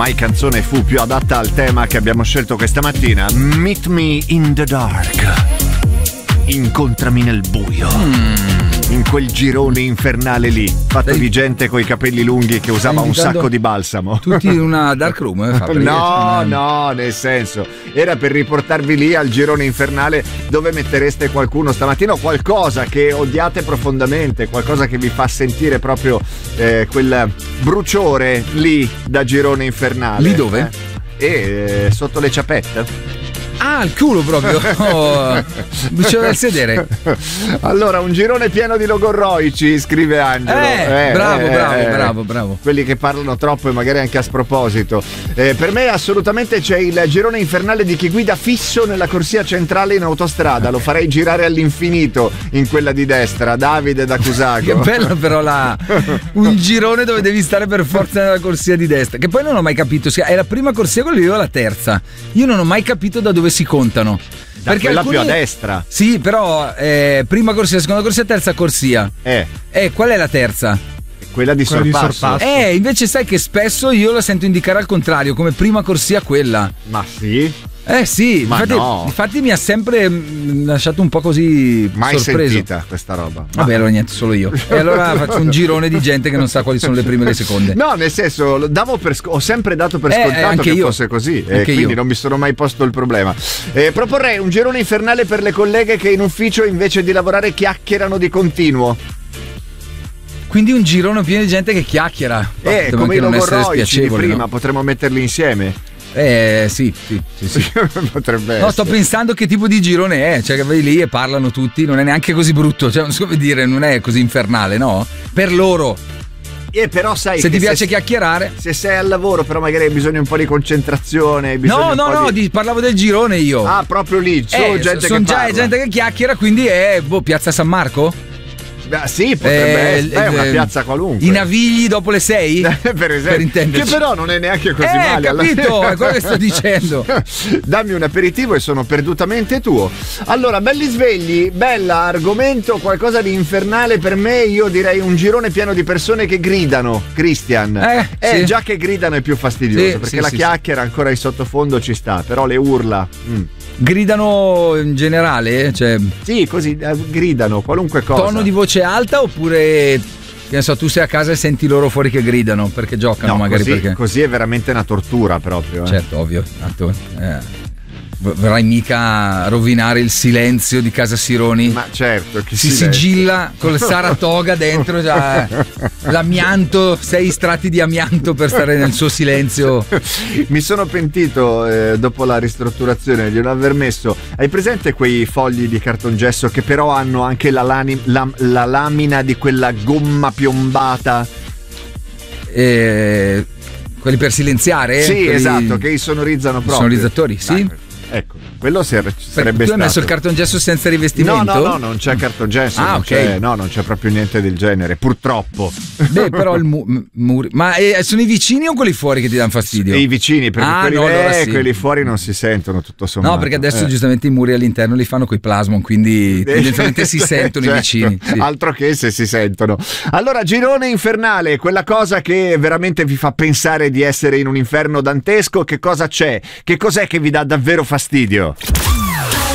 mai canzone fu più adatta al tema che abbiamo scelto questa mattina. Meet me in the dark. Incontrami nel buio. In quel girone infernale lì, fatto di gente coi capelli lunghi che usava un sacco di balsamo. Tutti in una dark room, No, nel senso, era per riportarvi lì al girone infernale dove mettereste qualcuno stamattina, o qualcosa che odiate profondamente, qualcosa che vi fa sentire proprio quel bruciore lì da girone infernale. Lì dove? Sotto le ciapette. Ah, il culo proprio. Vicino del sedere. Allora, un girone pieno di logorroici, scrive Angelo. Bravo. Quelli che parlano troppo e magari anche a sproposito. Per me assolutamente c'è il girone infernale di chi guida fisso nella corsia centrale in autostrada. Lo farei girare all'infinito in quella di destra. Davide da Cusago. Che bello però un girone dove devi stare per forza nella corsia di destra. Che poi non ho mai capito se è la prima corsia quella lì o la terza. Io non ho mai capito da dove si contano. Perché quella più a destra. Sì, però prima corsia, seconda corsia, terza corsia. Qual è la terza? Quella di sorpasso. Invece sai che spesso io la sento indicare al contrario, come prima corsia quella. Ma sì? Sì, infatti mi ha sempre lasciato un po' così mai sorpreso. Sentita questa roba. Vabbè, allora niente, solo io. E allora faccio un girone di gente che non sa quali sono le prime e le seconde. No, nel senso, ho sempre dato per scontato che fosse così, quindi non mi sono mai posto il problema. Proporrei un girone infernale per le colleghe che in ufficio invece di lavorare chiacchierano di continuo. Quindi un girone pieno di gente che chiacchiera. Come i logorroici di prima, no? Potremmo metterli insieme. Sì. Potrebbe essere. No, sto pensando che tipo di girone è, cioè che vai lì e parlano tutti, non è neanche così brutto, cioè non so come dire, non è così infernale, no? Per loro. Però sai, se ti piace chiacchierare, se sei al lavoro, però magari hai bisogno un po' di concentrazione. Parlavo del girone io. Ah, proprio lì, sono già gente che chiacchiera, quindi è Piazza San Marco? Sì, potrebbe essere una piazza qualunque. I Navigli dopo le 6? Per esempio, che però non è neanche così male. Capito, è quello che sto dicendo. Dammi un aperitivo e sono perdutamente tuo. Allora, belli svegli, bella argomento, qualcosa di infernale per me. Io direi un girone pieno di persone che gridano, Christian. Sì. Già che gridano è più fastidioso, perché la chiacchiera ancora in sottofondo ci sta, però le urla. Gridano in generale? Cioè, sì, così gridano qualunque cosa. Tono di voce alta oppure, che ne so, tu sei a casa e senti loro fuori che gridano perché giocano, magari perché. Così è veramente una tortura proprio. Certo, ovvio. Vorrai mica rovinare il silenzio di casa Sironi? Ma certo, che si sigilla col Saratoga dentro già l'amianto, 6 strati di amianto per stare nel suo silenzio. Mi sono pentito dopo la ristrutturazione di non aver messo. Hai presente quei fogli di cartongesso che però hanno anche la lamina di quella gomma piombata? Quelli per silenziare? Sì, esatto, che sonorizzano proprio. Sonorizzatori, sì. Ecco, quello sarebbe stato. Tu hai messo il cartongesso senza rivestimento? No, non c'è cartongesso. Non c'è proprio niente del genere, purtroppo. Però il muro. Ma sono i vicini o quelli fuori che ti danno fastidio? I vicini, perché quelli fuori non si sentono, tutto sommato. No, perché adesso giustamente i muri all'interno li fanno coi plasmon, quindi tendenzialmente si sentono i vicini. Sì. Altro che se si sentono. Allora, girone infernale, quella cosa che veramente vi fa pensare di essere in un inferno dantesco, che cosa c'è? Che cos'è che vi dà davvero fastidio?